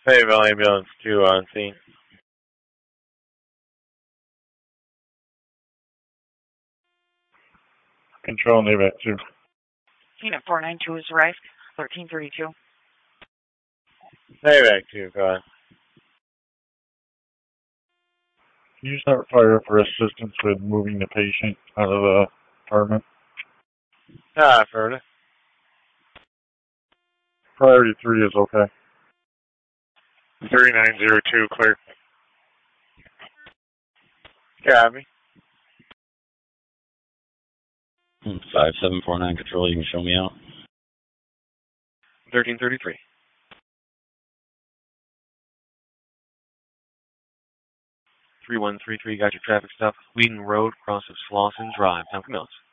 Fayetteville Ambulance 2 on scene. Control Navac 2. Unit 492 has arrived. 1332. Navac 2, go ahead. Can you start fire for assistance with moving the patient out of the apartment? Affirmative. Priority 3 is okay. 3902, clear. Copy. 5749 Control, you can show me out. 1333. Got your traffic stop. Whedon Road, cross of Slauson Drive. How come else?